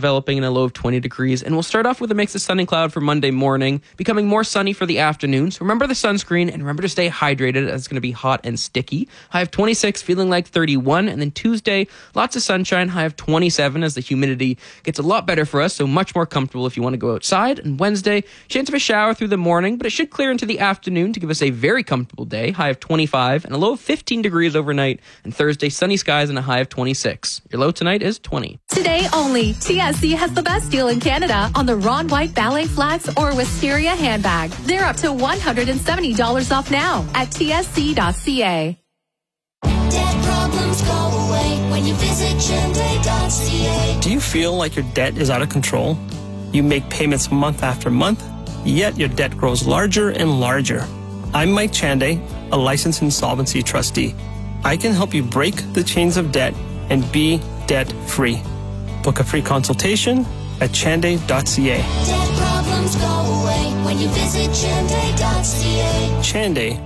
developing in a low of 20 degrees. And we'll start off with a mix of sun and cloud for Monday morning, becoming more sunny for the afternoon. So remember the sunscreen and remember to stay hydrated as it's going to be hot and sticky. High of 26, feeling like 31. And then Tuesday, lots of sunshine, high of 27 as the humidity gets a lot better for us. So much more comfortable if you want to go outside. And Wednesday, chance of a shower through the morning, but it should clear into the afternoon to give us a very comfortable day. High of 25 and a low of 15 degrees overnight. And Thursday, sunny skies and a high of 26. Your low tonight is 20. Today only, TSC has the best deal in Canada on the Ron White Ballet Flats or Wisteria handbag. They're up to $170 off now at tsc.ca. Debt problems go away when you visit Chande.ca. Do you feel like your debt is out of control? You make payments month after month, yet your debt grows larger and larger. I'm Mike Chande, a licensed insolvency trustee. I can help you break the chains of debt and be debt-free. Book a free consultation at chande.ca. Debt problems go away when you visit Chande.ca. Chande,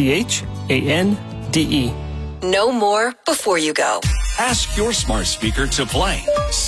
C-H-A-N-D-E. Know more before you go. Ask your smart speaker to play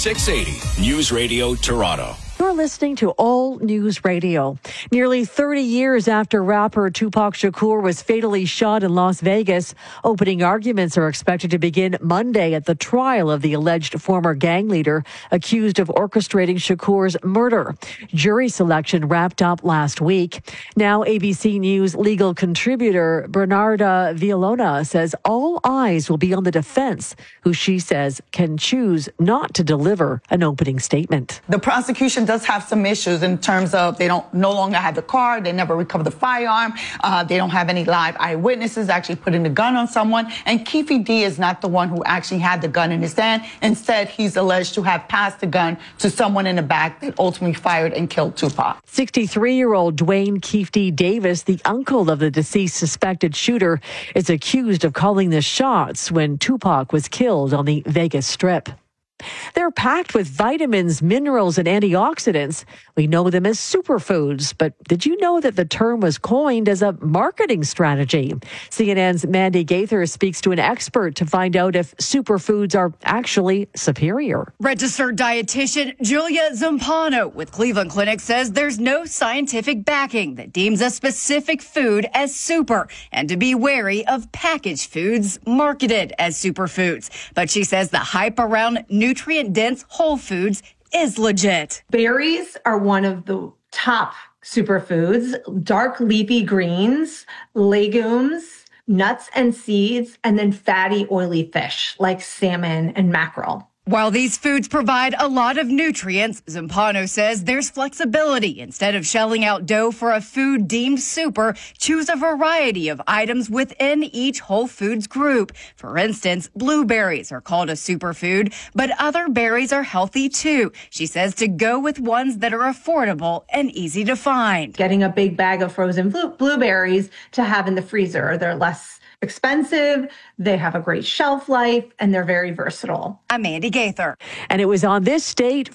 680 News Radio Toronto. You're listening to All News Radio. Nearly 30 years after rapper Tupac Shakur was fatally shot in Las Vegas, opening arguments are expected to begin Monday at the trial of the alleged former gang leader accused of orchestrating Shakur's murder. Jury selection wrapped up last week. Now ABC News legal contributor Bernarda Villalona says all eyes will be on the defense, who she says can choose not to deliver an opening statement. The prosecution does have some issues in terms of they don't no longer have the car, they never recovered the firearm, they don't have any live eyewitnesses actually putting the gun on someone, and Keefe D is not the one who actually had the gun in his hand. Instead, he's alleged to have passed the gun to someone in the back that ultimately fired and killed Tupac. 63-year-old Dwayne Keefe D. Davis, the uncle of the deceased suspected shooter, is accused of calling the shots when Tupac was killed on the Vegas Strip. They're packed with vitamins, minerals, and antioxidants. We know them as superfoods, but did you know that the term was coined as a marketing strategy? CNN's Mandy Gaither speaks to an expert to find out if superfoods are actually superior. Registered dietitian Julia Zampano with Cleveland Clinic says there's no scientific backing that deems a specific food as super, and to be wary of packaged foods marketed as superfoods. But she says the hype around nutrient-dense whole foods is legit. Berries are one of the top superfoods. Dark leafy greens, legumes, nuts and seeds, and then fatty, oily fish like salmon and mackerel. While these foods provide a lot of nutrients, Zampano says there's flexibility. Instead of shelling out dough for a food deemed super, choose a variety of items within each whole foods group. For instance, blueberries are called a superfood, but other berries are healthy too. She says to go with ones that are affordable and easy to find. Getting a big bag of frozen blueberries to have in the freezer. They're less expensive, they have a great shelf life, and they're very versatile. I'm Mandy Gaither. And it was on this date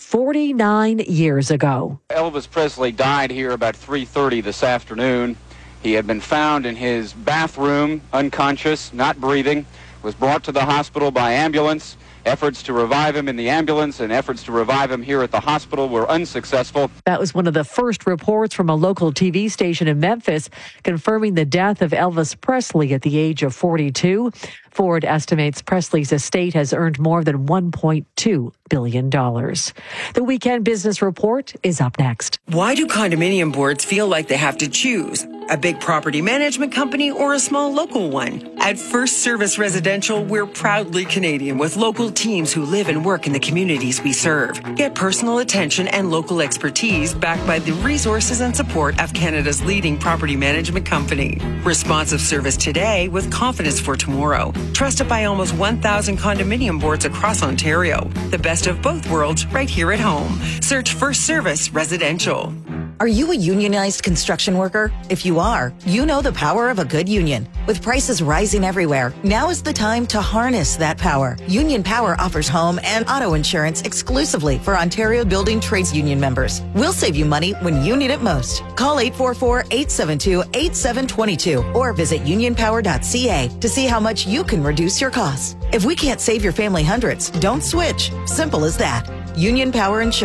49 years ago. Elvis Presley died here about 3:30 this afternoon. He had been found in his bathroom, unconscious, not breathing, was brought to the hospital by ambulance. Efforts to revive him in the ambulance and efforts to revive him here at the hospital were unsuccessful. That was one of the first reports from a local TV station in Memphis confirming the death of Elvis Presley at the age of 42. Ford estimates Presley's estate has earned more than $1.2 billion. The Weekend Business Report is up next. Why do condominium boards feel like they have to choose? A big property management company or a small local one? At First Service Residential, we're proudly Canadian with local teams who live and work in the communities we serve. Get personal attention and local expertise backed by the resources and support of Canada's leading property management company. Responsive service today with confidence for tomorrow. Trusted by almost 1,000 condominium boards across Ontario. The best of both worlds right here at home. Search First Service Residential. Are you a unionized construction worker? If you are, you know the power of a good union. With prices rising everywhere, now is the time to harness that power. Union Power offers home and auto insurance exclusively for Ontario Building Trades Union members. We'll save you money when you need it most. Call 844-872-8722 or visit unionpower.ca to see how much you can reduce your costs. If we can't save your family hundreds, don't switch. Simple as that. Union Power Insurance.